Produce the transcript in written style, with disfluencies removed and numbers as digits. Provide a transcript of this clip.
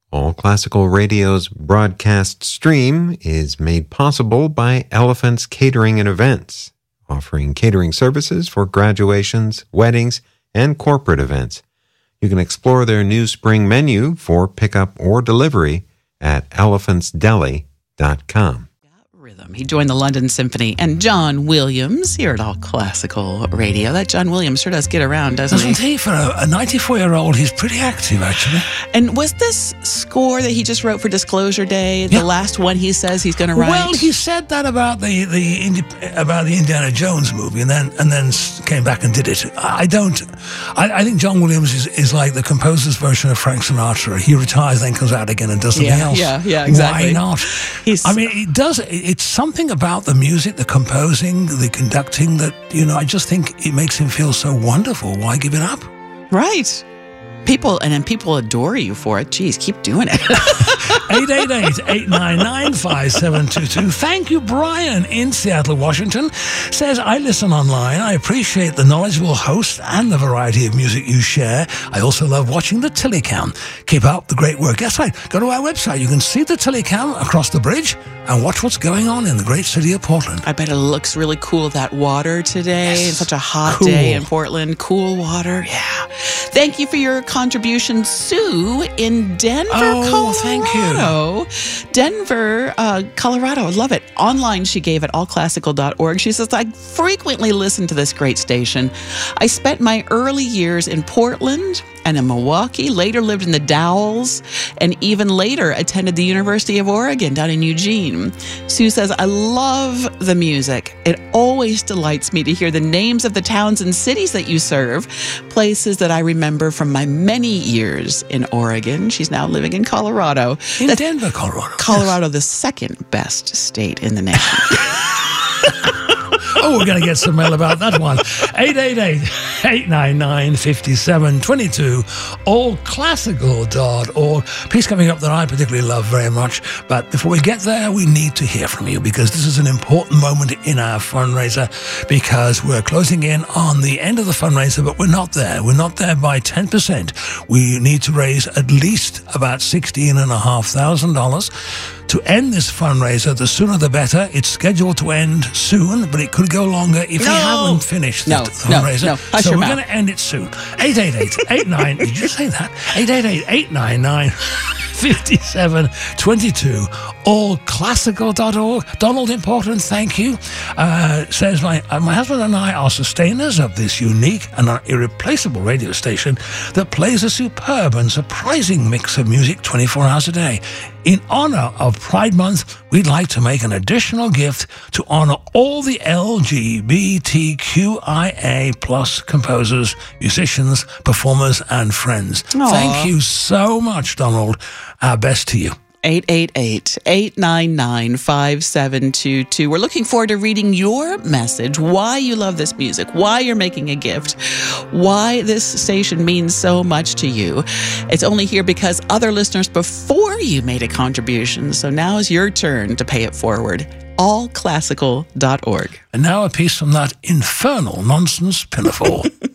All Classical Radio's broadcast stream is made possible by Elephant's Catering and Events, offering catering services for graduations, weddings, and corporate events. You can explore their new spring menu for pickup or delivery at elephantsdeli.com. Rhythm. He joined the London Symphony and John Williams here at All Classical Radio. That John Williams sure does get around, doesn't he? For a 94-year-old, he's pretty active, actually. And was this score that he just wrote for Disclosure Day the last one he says he's going to write? Well, he said that about the Indiana Jones movie, and then came back and did it. I think John Williams is like the composer's version of Frank Sinatra. He retires, then comes out again and does something else. Yeah, exactly. Why not? It does. It's something about the music, the composing, the conducting that, I just think it makes him feel so wonderful. Why give it up? Right. People adore you for it. Geez, keep doing it. 888-899-5722. Thank you, Brian in Seattle, Washington. Says, I listen online. I appreciate the knowledgeable host and the variety of music you share. I also love watching the Tillicam. Keep up the great work. That's right. Go to our website. You can see the Tillicam across the bridge and watch what's going on in the great city of Portland. I bet it looks really cool, that water today. Yes. It's such a hot day in Portland. Cool water. Yeah. Thank you for your contribution, Sue in Denver, Colorado. Thank you. Denver, Colorado. I love it. Online, she gave at allclassical.org. She says, I frequently listen to this great station. I spent my early years in Portland and in Milwaukee, later lived in the Dowells, and even later attended the University of Oregon down in Eugene. Sue says, I love the music. It always delights me to hear the names of the towns and cities that you serve, places that I remember from my many years in Oregon. She's now living in Colorado. In Denver, Colorado. Colorado, the second best state in the nation. Oh, we're going to get some mail about that one. 888-899-5722, allclassical.org. Piece coming up that I particularly love very much. But before we get there, we need to hear from you, because this is an important moment in our fundraiser, because we're closing in on the end of the fundraiser, but we're not there. We're not there by 10%. We need to raise at least about $16,500 to end this fundraiser. The sooner the better. It's scheduled to end soon, but it could go longer if we haven't finished the fundraiser. No. So we're going to end it soon. 888-89, did you say that? 888-899-5722, allclassical.org. Donald Important, thank you. Says, my husband and I are sustainers of this unique and irreplaceable radio station that plays a superb and surprising mix of music 24 hours a day. In honor of Pride Month, we'd like to make an additional gift to honor all the LGBTQIA plus composers, musicians, performers, and friends. Aww. Thank you so much, Donald. Our best to you. 888-899-5722. We're looking forward to reading your message, why you love this music, why you're making a gift, why this station means so much to you. It's only here because other listeners before you made a contribution, so now is your turn to pay it forward. allclassical.org. And now a piece from that infernal nonsense pinafore.